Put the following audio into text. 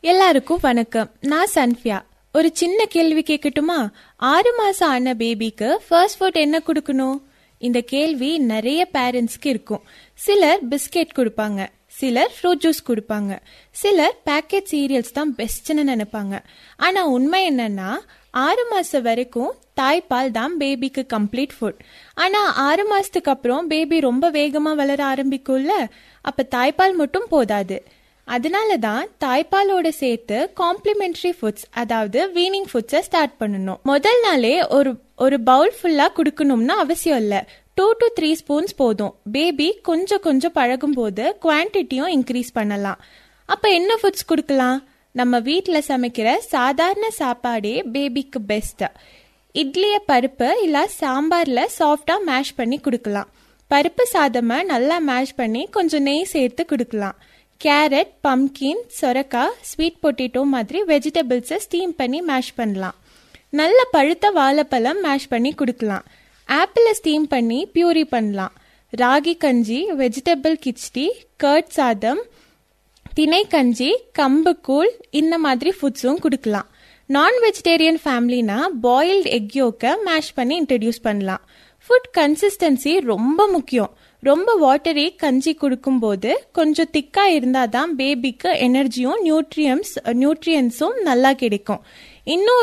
எல்லாருக்கும் வணக்கம். நான் சன்ஃபியா. ஒரு சின்ன கேள்வி கேட்கட்டுமா? 6 மாசம் ஆன பேபிக்கு ஃபர்ஸ்ட் ஃபுட் என்ன கொடுக்கணும்? இந்த கேள்வி நிறைய பேரண்ட்ஸ்க்கு இருக்கும். சிலர் பிஸ்கெட் கொடுப்பாங்க, சிலர் ஃப்ரூட் ஜூஸ் கொடுப்பாங்க, சிலர் பேக்கெட் சீரியல்ஸ் தான் பெஸ்ட்னு நினைப்பாங்க. ஆனா உண்மை என்னன்னா 6 மாசம் வரைக்கும் தாய்ப்பால் தான் பேபிக்கு கம்ப்ளீட் ஃபுட். ஆனா 6 மாசத்துக்கு அப்புறம் பேபி ரொம்ப வேகமா வளர ஆரம்பிக்கும்ல, அப்ப தாய்ப்பால் மட்டும் போதாது. அதனாலதான் தாய்ப்பாலோட சேர்த்து காம்ப்ளிமெண்டரி ஃபுட்ஸ், அதாவது வீனிங் ஃபுட்ஸை ஸ்டார்ட் பண்ணணும். முதல் நாளே ஒரு பவுல் ஃபுல்லா குடுக்கணும்னு அவசியம் இல்ல. 2 to 3 ஸ்பூன்ஸ் போதும். பேபி கொஞ்சம் கொஞ்சம் பழகும் போது குவான்டிட்டியும் இன்க்ரீஸ் பண்ணலாம். அப்ப என்ன ஃபுட்ஸ் கொடுக்கலாம்? நம்ம வீட்டுல சமைக்கிற சாதாரண சாப்பாடே பேபிக்கு பெஸ்ட். இட்லிய பருப்பு இல்ல சாம்பார்ல சாஃப்டா மேஷ் பண்ணி கொடுக்கலாம். பருப்பு சாதமா நல்லா மேஷ் பண்ணி கொஞ்சம் நெய் சேர்த்து கொடுக்கலாம். கேரட், பம்கின், சொரக்காய், ஸ்வீட் பொட்டேட்டோ மாதிரி வெஜிடபிள்ஸை ஸ்டீம் பண்ணி மேஷ் பண்ணலாம். நல்ல பழுத்த வாழைப்பழம் மேஷ் பண்ணி கொடுக்கலாம். ஆப்பிளை ஸ்டீம் பண்ணி பியூரி பண்ணலாம். ராகி கஞ்சி, வெஜிடபிள் கிச்சடி, கர்ட் சாதம், திணை கஞ்சி, கம்பு கூழ், இந்த மாதிரி ஃபுட்ஸும் கொடுக்கலாம். நான் வெஜிடேரியன் ஃபேமிலினா பாயில்டு எக் யோக்கை மேஷ் பண்ணி இன்ட்ரடியூஸ் பண்ணலாம். ஃபுட் கன்சிஸ்டன்சி ரொம்ப முக்கியம். ரொம்ப வாட்டரி கஞ்சி கொடுக்கும்போது கொஞ்சம் திக்கா இருந்தாதான் பேபிக்கு எனர்ஜியும் நியூட்ரியன்ஸும் நல்லா கிடைக்கும். இன்னும்